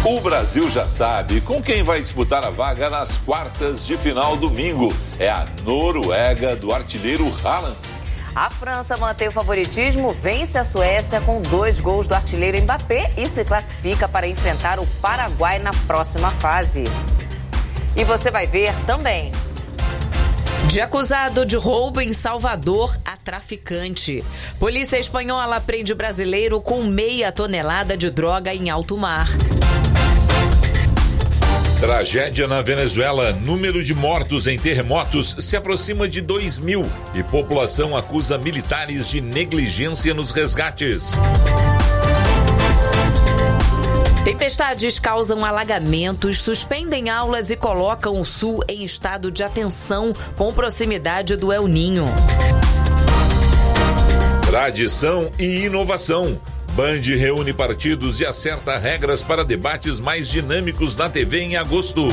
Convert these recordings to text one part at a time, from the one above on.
O Brasil já sabe com quem vai disputar a vaga nas quartas de final domingo. É a Noruega do artilheiro Haaland. A França mantém o favoritismo, vence a Suécia com 2 gols do artilheiro Mbappé e se classifica para enfrentar o Paraguai na próxima fase. E você vai ver também. De acusado de roubo em Salvador a traficante. Polícia espanhola prende brasileiro com meia tonelada de droga em alto mar. Tragédia na Venezuela. Número de mortos em terremotos se aproxima de 2.000 e população acusa militares de negligência nos resgates. Tempestades causam alagamentos, suspendem aulas e colocam o sul em estado de atenção com proximidade do El Niño. Tradição e inovação. Band reúne partidos e acerta regras para debates mais dinâmicos na TV em agosto.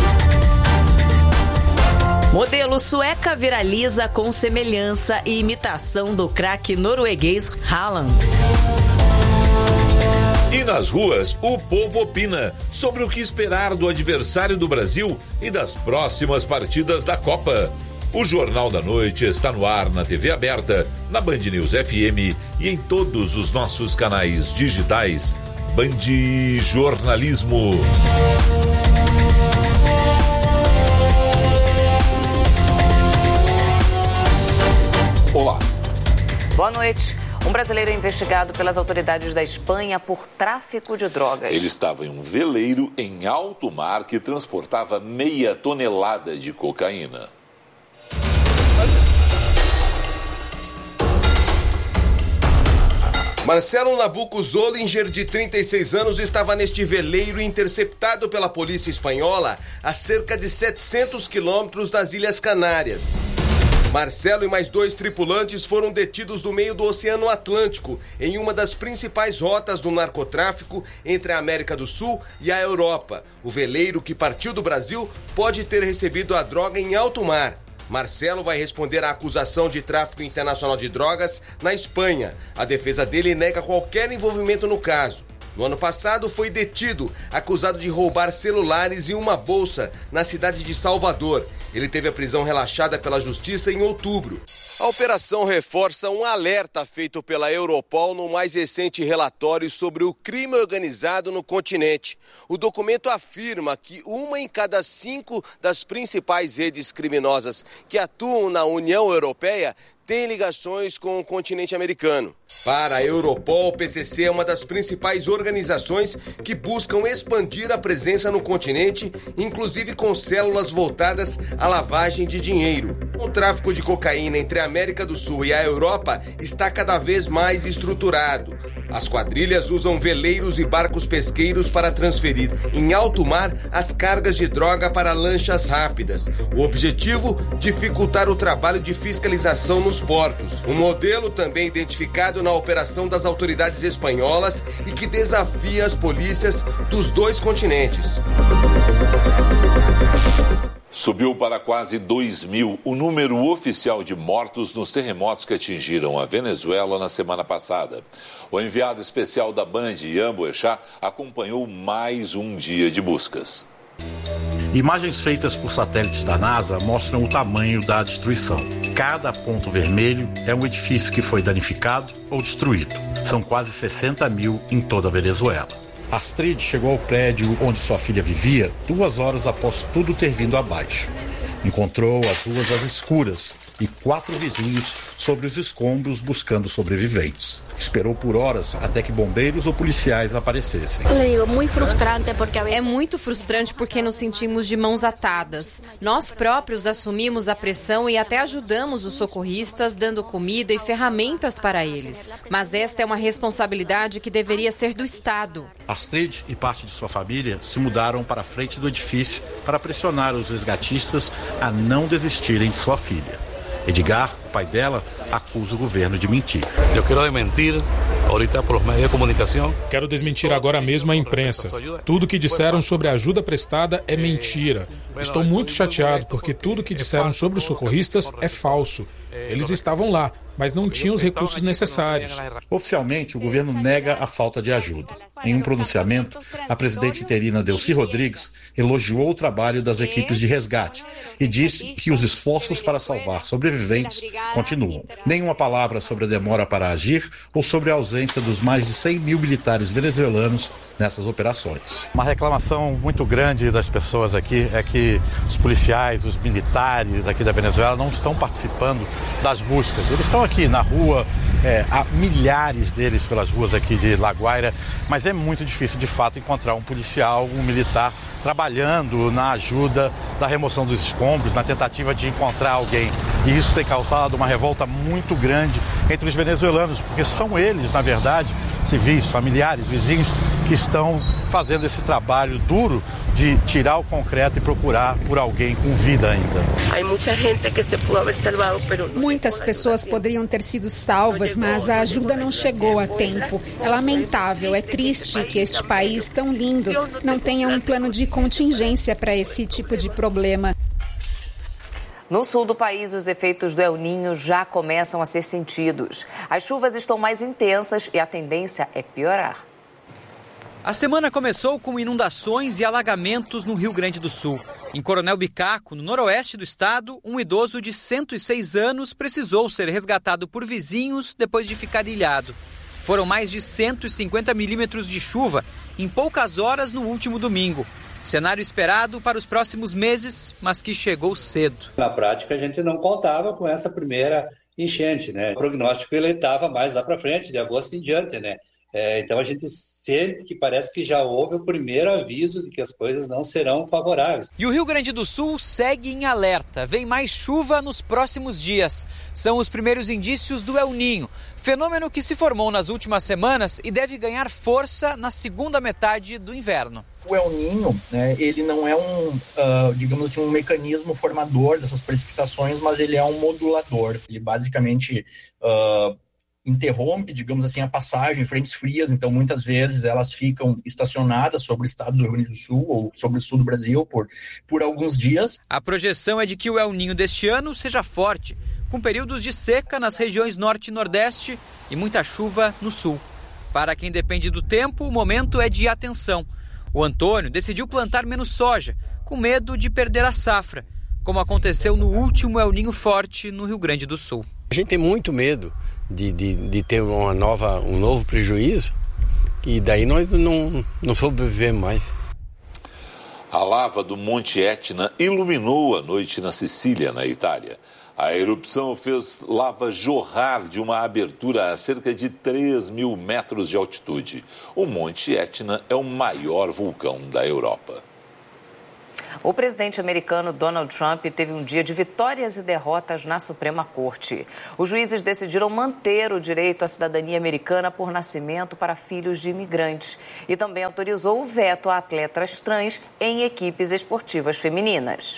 Modelo sueca viraliza com semelhança e imitação do craque norueguês Haaland. E nas ruas, o povo opina sobre o que esperar do adversário do Brasil e das próximas partidas da Copa. O Jornal da Noite está no ar na TV aberta, na Band News FM e em todos os nossos canais digitais. Band Jornalismo. Olá. Boa noite. Um brasileiro é investigado pelas autoridades da Espanha por tráfico de drogas. Ele estava em um veleiro em alto mar que transportava meia tonelada de cocaína. Marcelo Nabuco Zollinger, de 36 anos, estava neste veleiro interceptado pela polícia espanhola a cerca de 700 quilômetros das Ilhas Canárias. Marcelo e mais 2 tripulantes foram detidos no meio do Oceano Atlântico, em uma das principais rotas do narcotráfico entre a América do Sul e a Europa. O veleiro que partiu do Brasil pode ter recebido a droga em alto mar. Marcelo vai responder à acusação de tráfico internacional de drogas na Espanha. A defesa dele nega qualquer envolvimento no caso. No ano passado, foi detido, acusado de roubar celulares e uma bolsa na cidade de Salvador. Ele teve a prisão relaxada pela Justiça em outubro. A operação reforça um alerta feito pela Europol no mais recente relatório sobre o crime organizado no continente. O documento afirma que 1 em cada 5 das principais redes criminosas que atuam na União Europeia tem ligações com o continente americano. Para a Europol, o PCC é uma das principais organizações que buscam expandir a presença no continente, inclusive com células voltadas à lavagem de dinheiro. O tráfico de cocaína entre a América do Sul e a Europa está cada vez mais estruturado. As quadrilhas usam veleiros e barcos pesqueiros para transferir em alto mar as cargas de droga para lanchas rápidas. O objetivo, dificultar o trabalho de fiscalização nos portos. Um modelo também identificado na operação das autoridades espanholas e que desafia as polícias dos 2 continentes. Subiu para quase 2.000 o número oficial de mortos nos terremotos que atingiram a Venezuela na semana passada. O enviado especial da Band, Ian Boechat, acompanhou mais um dia de buscas. Imagens feitas por satélites da NASA mostram o tamanho da destruição. Cada ponto vermelho é um edifício que foi danificado ou destruído. São quase 60.000 em toda a Venezuela. Astrid chegou ao prédio onde sua filha vivia 2 horas após tudo ter vindo abaixo. Encontrou as ruas às escuras e 4 vizinhos sobre os escombros buscando sobreviventes. Esperou por horas até que bombeiros ou policiais aparecessem. É muito frustrante porque nos sentimos de mãos atadas. Nós próprios assumimos a pressão e até ajudamos os socorristas dando comida e ferramentas para eles. Mas esta é uma responsabilidade que deveria ser do Estado. Astrid e parte de sua família se mudaram para a frente do edifício para pressionar os resgatistas a não desistirem de sua filha. Edgar, o pai dela, acusa o governo de mentir. Quero desmentir agora mesmo a imprensa. Tudo que disseram sobre a ajuda prestada é mentira. Estou muito chateado porque tudo que disseram sobre os socorristas é falso. Eles estavam lá, mas não tinham os recursos necessários. Oficialmente, o governo nega a falta de ajuda. Em um pronunciamento, a presidente interina Delcy Rodrigues elogiou o trabalho das equipes de resgate e disse que os esforços para salvar sobreviventes continuam. Nenhuma palavra sobre a demora para agir ou sobre a ausência dos mais de 100 mil militares venezuelanos nessas operações. Uma reclamação muito grande das pessoas aqui é que os policiais, os militares aqui da Venezuela não estão participando das buscas. Eles estão aqui na rua, há milhares deles pelas ruas aqui de La Guaira, mas é muito difícil de fato encontrar um policial, um militar trabalhando na ajuda da remoção dos escombros, na tentativa de encontrar alguém. E isso tem causado uma revolta muito grande entre os venezuelanos, porque são eles, na verdade, civis, familiares, vizinhos, que estão fazendo esse trabalho duro de tirar o concreto e procurar por alguém com vida ainda. Muitas pessoas poderiam ter sido salvas, mas a ajuda não chegou a tempo. É lamentável, é triste que este país tão lindo não tenha um plano de contingência para esse tipo de problema. No sul do país, os efeitos do El Niño já começam a ser sentidos. As chuvas estão mais intensas e a tendência é piorar. A semana começou com inundações e alagamentos no Rio Grande do Sul. Em Coronel Bicaco, no noroeste do estado, um idoso de 106 anos precisou ser resgatado por vizinhos depois de ficar ilhado. Foram mais de 150 milímetros de chuva em poucas horas no último domingo. Cenário esperado para os próximos meses, mas que chegou cedo. Na prática, a gente não contava com essa primeira enchente, né? O prognóstico ele estava mais lá para frente, de agosto em diante, né? Então a gente sente que parece que já houve o primeiro aviso de que as coisas não serão favoráveis. E o Rio Grande do Sul segue em alerta. Vem mais chuva nos próximos dias. São os primeiros indícios do El Niño, fenômeno que se formou nas últimas semanas e deve ganhar força na segunda metade do inverno. O El Niño, né, ele não é digamos assim, um mecanismo formador dessas precipitações, mas ele é um modulador. Ele basicamente interrompe, digamos assim, a passagem de frentes frias, então muitas vezes elas ficam estacionadas sobre o estado do Rio Grande do Sul ou sobre o sul do Brasil por alguns dias. A projeção é de que o El Niño deste ano seja forte, com períodos de seca nas regiões norte e nordeste e muita chuva no sul. Para quem depende do tempo, o momento é de atenção. O Antônio decidiu plantar menos soja, com medo de perder a safra, como aconteceu no último El Niño forte no Rio Grande do Sul. A gente tem muito medo de ter um novo prejuízo e daí nós não sobrevivemos mais. A lava do Monte Etna iluminou a noite na Sicília, na Itália. A erupção fez lava jorrar de uma abertura a cerca de 3.000 metros de altitude. O Monte Etna é o maior vulcão da Europa. O presidente americano Donald Trump teve um dia de vitórias e derrotas na Suprema Corte. Os juízes decidiram manter o direito à cidadania americana por nascimento para filhos de imigrantes e também autorizou o veto a atletas trans em equipes esportivas femininas.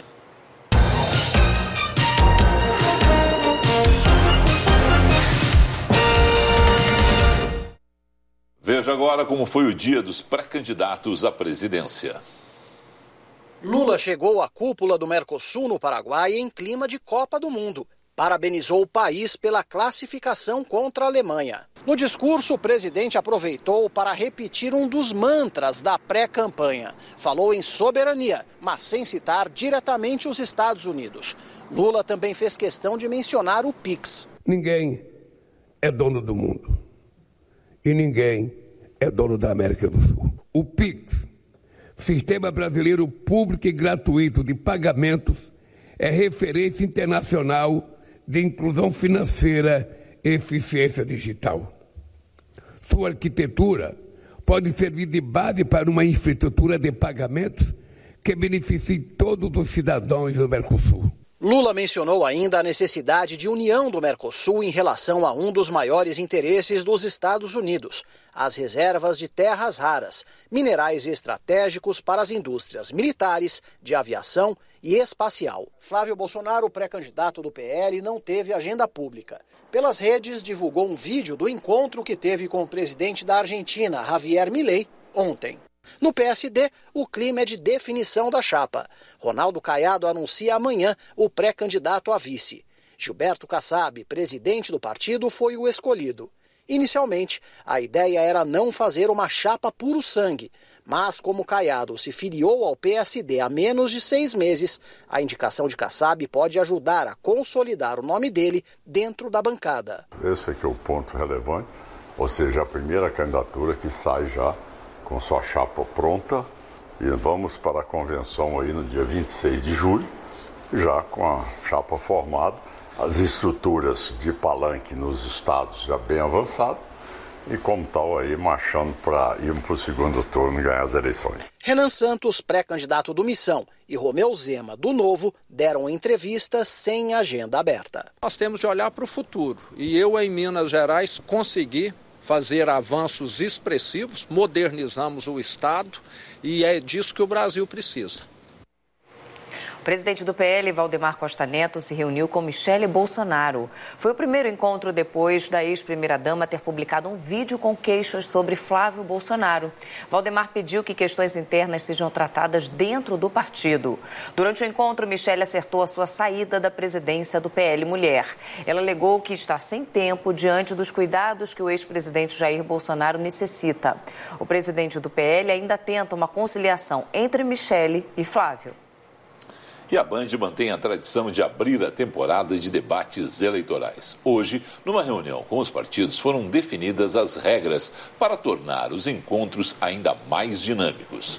Veja agora como foi o dia dos pré-candidatos à presidência. Lula chegou à cúpula do Mercosul no Paraguai em clima de Copa do Mundo. Parabenizou o país pela classificação contra a Alemanha. No discurso, o presidente aproveitou para repetir um dos mantras da pré-campanha. Falou em soberania, mas sem citar diretamente os Estados Unidos. Lula também fez questão de mencionar o PIX. Ninguém é dono do mundo. E ninguém é dono da América do Sul. O PIX, Sistema Brasileiro Público e Gratuito de Pagamentos, é referência internacional de inclusão financeira e eficiência digital. Sua arquitetura pode servir de base para uma infraestrutura de pagamentos que beneficie todos os cidadãos do Mercosul. Lula mencionou ainda a necessidade de união do Mercosul em relação a um dos maiores interesses dos Estados Unidos, as reservas de terras raras, minerais estratégicos para as indústrias militares, de aviação e espacial. Flávio Bolsonaro, pré-candidato do PL, não teve agenda pública. Pelas redes, divulgou um vídeo do encontro que teve com o presidente da Argentina, Javier Milei, ontem. No PSD, o clima é de definição da chapa. Ronaldo Caiado anuncia amanhã o pré-candidato a vice. Gilberto Kassab, presidente do partido, foi o escolhido. Inicialmente, a ideia era não fazer uma chapa puro sangue, mas como Caiado se filiou ao PSD há menos de 6 meses, a indicação de Kassab pode ajudar a consolidar o nome dele dentro da bancada. Esse aqui é o ponto relevante, ou seja, a primeira candidatura que sai já com sua chapa pronta, e vamos para a convenção aí no dia 26 de julho, já com a chapa formada, as estruturas de palanque nos estados já bem avançadas e como tal aí marchando para ir para o segundo turno e ganhar as eleições. Renan Santos, pré-candidato do Missão, e Romeu Zema, do Novo, deram entrevistas sem agenda aberta. Nós temos de olhar para o futuro e eu em Minas Gerais consegui fazer avanços expressivos, modernizamos o Estado e é disso que o Brasil precisa. O presidente do PL, Valdemar Costa Neto, se reuniu com Michele Bolsonaro. Foi o primeiro encontro depois da ex-primeira-dama ter publicado um vídeo com queixas sobre Flávio Bolsonaro. Valdemar pediu que questões internas sejam tratadas dentro do partido. Durante o encontro, Michele acertou a sua saída da presidência do PL Mulher. Ela alegou que está sem tempo diante dos cuidados que o ex-presidente Jair Bolsonaro necessita. O presidente do PL ainda tenta uma conciliação entre Michele e Flávio. E a Band mantém a tradição de abrir a temporada de debates eleitorais. Hoje, numa reunião com os partidos, foram definidas as regras para tornar os encontros ainda mais dinâmicos.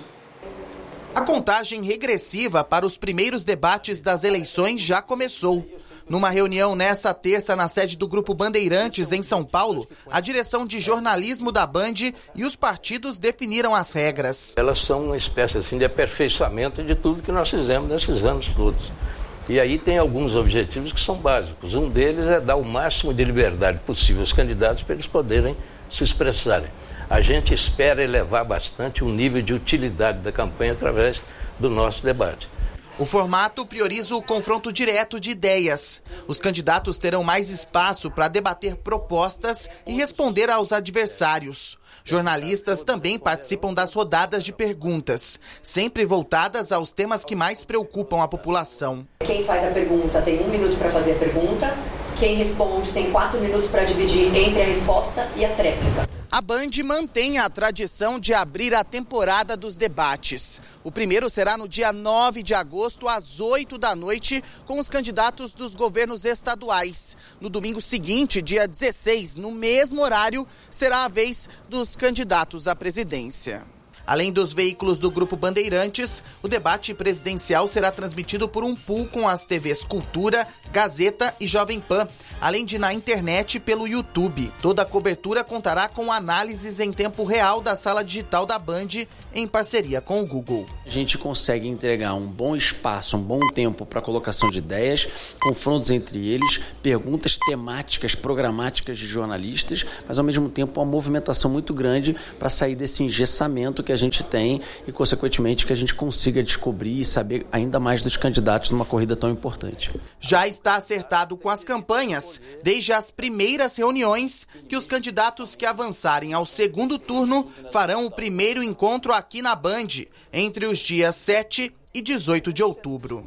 A contagem regressiva para os primeiros debates das eleições já começou. Numa reunião nessa terça na sede do Grupo Bandeirantes, em São Paulo, a direção de jornalismo da Band e os partidos definiram as regras. Elas são uma espécie assim, de aperfeiçoamento de tudo que nós fizemos nesses anos todos. E aí tem alguns objetivos que são básicos. Um deles é dar o máximo de liberdade possível aos candidatos para eles poderem se expressarem. A gente espera elevar bastante o nível de utilidade da campanha através do nosso debate. O formato prioriza o confronto direto de ideias. Os candidatos terão mais espaço para debater propostas e responder aos adversários. Jornalistas também participam das rodadas de perguntas, sempre voltadas aos temas que mais preocupam a população. Quem faz a pergunta tem 1 minuto para fazer a pergunta. Quem responde tem 4 minutos para dividir entre a resposta e a tréplica. A Band mantém a tradição de abrir a temporada dos debates. O primeiro será no dia 9 de agosto, às 8 da noite, com os candidatos dos governos estaduais. No domingo seguinte, dia 16, no mesmo horário, será a vez dos candidatos à presidência. Além dos veículos do Grupo Bandeirantes, o debate presidencial será transmitido por um pool com as TVs Cultura, Gazeta e Jovem Pan, além de na internet pelo YouTube. Toda a cobertura contará com análises em tempo real da sala digital da Band, em parceria com o Google. A gente consegue entregar um bom espaço, um bom tempo para a colocação de ideias, confrontos entre eles, perguntas temáticas, programáticas de jornalistas, mas ao mesmo tempo uma movimentação muito grande para sair desse engessamento que a gente tem e, consequentemente, que a gente consiga descobrir e saber ainda mais dos candidatos numa corrida tão importante. Já está acertado com as campanhas, desde as primeiras reuniões, que os candidatos que avançarem ao segundo turno farão o primeiro encontro aqui na Band, entre os dias 7 e 18 de outubro.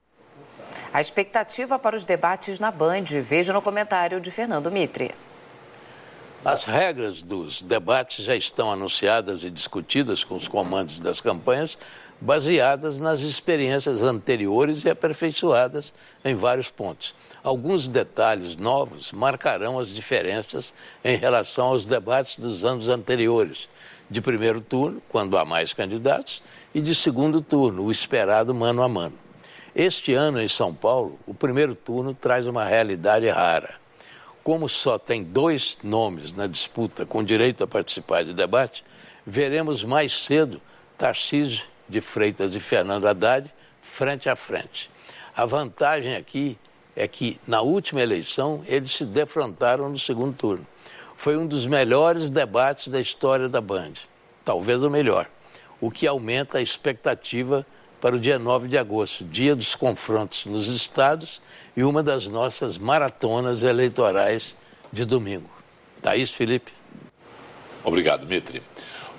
A expectativa para os debates na Band, veja no comentário de Fernando Mitre. As regras dos debates já estão anunciadas e discutidas com os comandos das campanhas, baseadas nas experiências anteriores e aperfeiçoadas em vários pontos. Alguns detalhes novos marcarão as diferenças em relação aos debates dos anos anteriores, de primeiro turno, quando há mais candidatos, e de segundo turno, o esperado mano a mano. Este ano, em São Paulo, o primeiro turno traz uma realidade rara. Como só tem 2 nomes na disputa com direito a participar de debate, veremos mais cedo Tarcísio de Freitas e Fernando Haddad frente a frente. A vantagem aqui é que, na última eleição, eles se defrontaram no segundo turno. Foi um dos melhores debates da história da Band, talvez o melhor, o que aumenta a expectativa para o dia 9 de agosto, dia dos confrontos nos estados e uma das nossas maratonas eleitorais de domingo. Thaís Felipe. Obrigado, Mitre.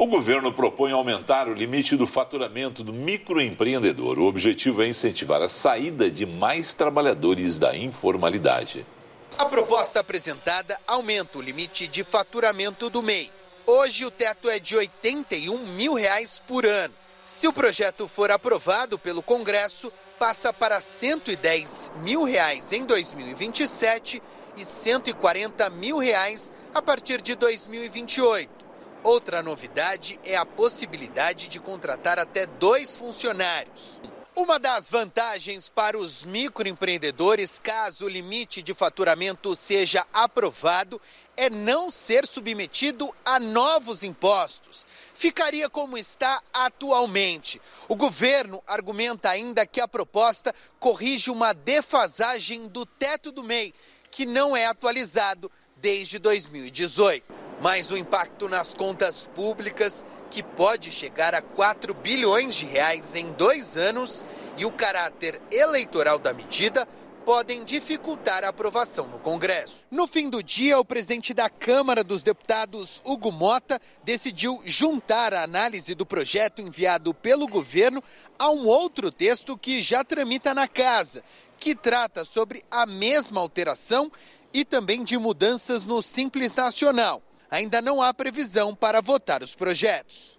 O governo propõe aumentar o limite do faturamento do microempreendedor. O objetivo é incentivar a saída de mais trabalhadores da informalidade. A proposta apresentada aumenta o limite de faturamento do MEI. Hoje o teto é de R$ 81 mil por ano. Se o projeto for aprovado pelo Congresso, passa para R$ 110 mil em 2027 e R$ 140 mil a partir de 2028. Outra novidade é a possibilidade de contratar até 2 funcionários. Uma das vantagens para os microempreendedores, caso o limite de faturamento seja aprovado, é não ser submetido a novos impostos. Ficaria como está atualmente. O governo argumenta ainda que a proposta corrige uma defasagem do teto do MEI, que não é atualizado desde 2018. Mas o impacto nas contas públicas, que pode chegar a 4 bilhões de reais em 2 anos, e o caráter eleitoral da medida podem dificultar a aprovação no Congresso. No fim do dia, o presidente da Câmara dos Deputados, Hugo Mota, decidiu juntar a análise do projeto enviado pelo governo a um outro texto que já tramita na casa, que trata sobre a mesma alteração e também de mudanças no Simples Nacional. Ainda não há previsão para votar os projetos.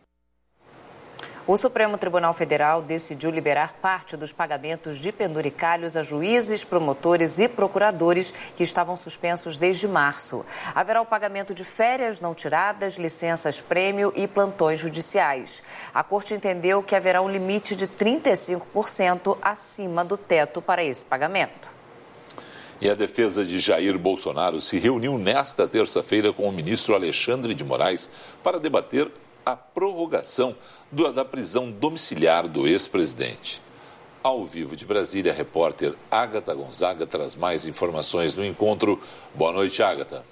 O Supremo Tribunal Federal decidiu liberar parte dos pagamentos de penduricalhos a juízes, promotores e procuradores que estavam suspensos desde março. Haverá o pagamento de férias não tiradas, licenças-prêmio e plantões judiciais. A Corte entendeu que haverá um limite de 35% acima do teto para esse pagamento. E a defesa de Jair Bolsonaro se reuniu nesta terça-feira com o ministro Alexandre de Moraes para debater a prorrogação da prisão domiciliar do ex-presidente. Ao vivo de Brasília, a repórter Ágata Gonzaga traz mais informações no encontro. Boa noite, Ágata.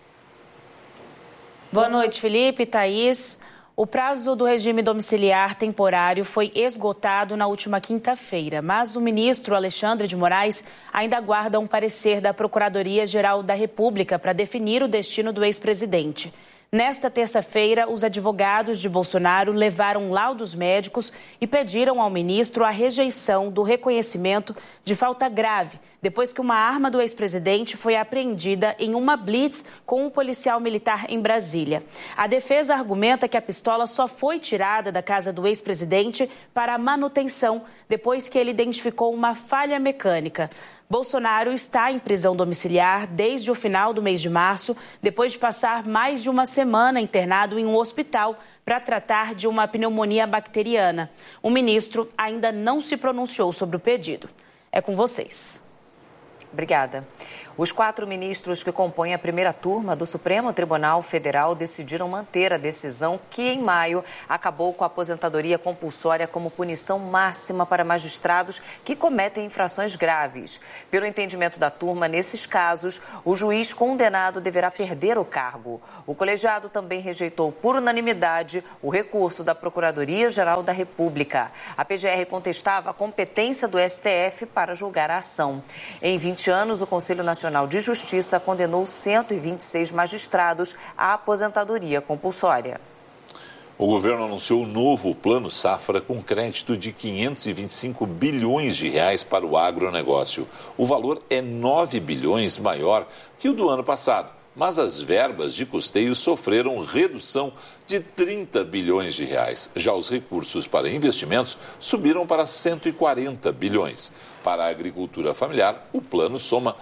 Boa noite, Felipe, Thaís. O prazo do regime domiciliar temporário foi esgotado na última quinta-feira, mas o ministro Alexandre de Moraes ainda aguarda um parecer da Procuradoria-Geral da República para definir o destino do ex-presidente. Nesta terça-feira, os advogados de Bolsonaro levaram laudos médicos e pediram ao ministro a rejeição do reconhecimento de falta grave, depois que uma arma do ex-presidente foi apreendida em uma blitz com um policial militar em Brasília. A defesa argumenta que a pistola só foi tirada da casa do ex-presidente para a manutenção, depois que ele identificou uma falha mecânica. Bolsonaro está em prisão domiciliar desde o final do mês de março, depois de passar mais de uma semana internado em um hospital para tratar de uma pneumonia bacteriana. O ministro ainda não se pronunciou sobre o pedido. É com vocês. Obrigada. Os 4 ministros que compõem a primeira turma do Supremo Tribunal Federal decidiram manter a decisão que, em maio, acabou com a aposentadoria compulsória como punição máxima para magistrados que cometem infrações graves. Pelo entendimento da turma, nesses casos, o juiz condenado deverá perder o cargo. O colegiado também rejeitou por unanimidade o recurso da Procuradoria-Geral da República. A PGR contestava a competência do STF para julgar a ação. Em 20 anos, o Conselho Nacional de Justiça condenou 126 magistrados à aposentadoria compulsória. O governo anunciou o novo Plano Safra com crédito de 525 bilhões de reais para o agronegócio. O valor é 9 bilhões maior que o do ano passado, mas as verbas de custeio sofreram redução de 30 bilhões de reais. Já os recursos para investimentos subiram para 140 bilhões. Para a agricultura familiar, o plano soma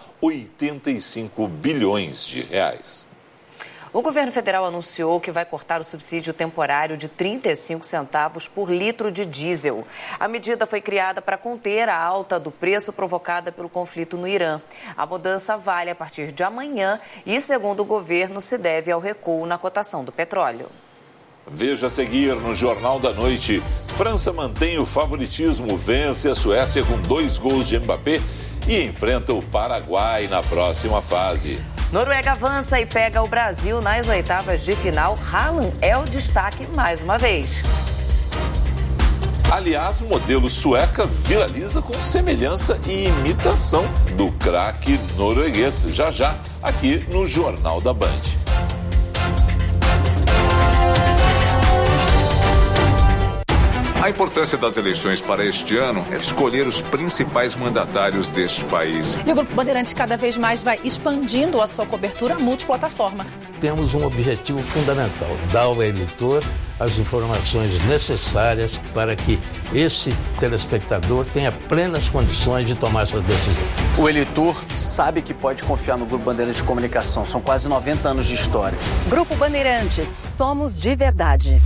85 bilhões de reais. O governo federal anunciou que vai cortar o subsídio temporário de 35 centavos por litro de diesel. A medida foi criada para conter a alta do preço provocada pelo conflito no Irã. A mudança vale a partir de amanhã e, segundo o governo, se deve ao recuo na cotação do petróleo. Veja a seguir no Jornal da Noite. França mantém o favoritismo, vence a Suécia com 2 gols de Mbappé e enfrenta o Paraguai na próxima fase. Noruega avança e pega o Brasil nas oitavas de final. Haaland é o destaque mais uma vez. Aliás, o modelo sueca viraliza com semelhança e imitação do craque norueguês. Já, aqui no Jornal da Band. A importância das eleições para este ano é escolher os principais mandatários deste país. E o Grupo Bandeirantes cada vez mais vai expandindo a sua cobertura multiplataforma. Temos um objetivo fundamental: dar ao eleitor as informações necessárias para que esse telespectador tenha plenas condições de tomar sua decisão. O eleitor sabe que pode confiar no Grupo Bandeirantes de Comunicação. São quase 90 anos de história. Grupo Bandeirantes, somos de verdade.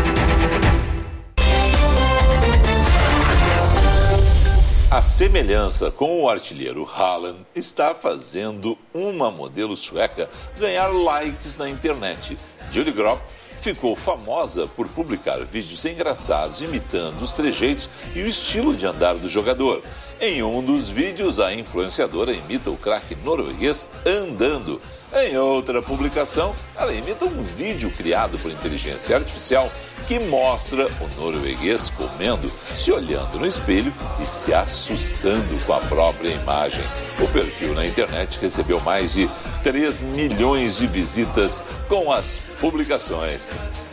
A semelhança com o artilheiro Haaland está fazendo uma modelo sueca ganhar likes na internet. Julie Gropp ficou famosa por publicar vídeos engraçados imitando os trejeitos e o estilo de andar do jogador. Em um dos vídeos, a influenciadora imita o craque norueguês andando. Em outra publicação, ela imita um vídeo criado por inteligência artificial que mostra o norueguês comendo, se olhando no espelho e se assustando com a própria imagem. O perfil na internet recebeu mais de 3 milhões de visitas com as publicações.